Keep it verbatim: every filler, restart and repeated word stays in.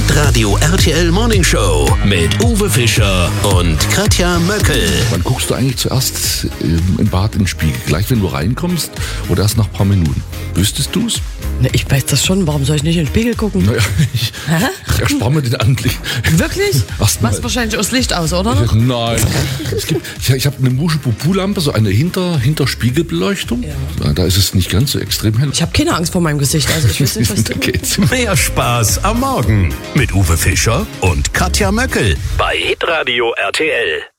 Hitradio R T L Morning Show mit Uwe Fischer und Katja Möckel. Wann guckst du eigentlich zuerst im Bad in den Spiegel? Gleich, wenn du reinkommst oder erst nach ein paar Minuten? Wüsstest du's? Na, ich weiß das schon. Warum soll ich nicht in den Spiegel gucken? Naja, ich, ich erspare mir den Anblick. Wirklich? Erstmal. Machst wahrscheinlich aus Licht aus, oder? Nein. Es gibt, ich ich habe eine Muschepupu-Lampe, so eine hinter, Hinterspiegelbeleuchtung. Ja. Da ist es nicht ganz so extrem hell. Ich habe keine Angst vor meinem Gesicht. Also ich weiß nicht, was Da du... geht's. Mehr Spaß am Morgen mit Uwe Fischer und Katja Möckel bei Hitradio R T L.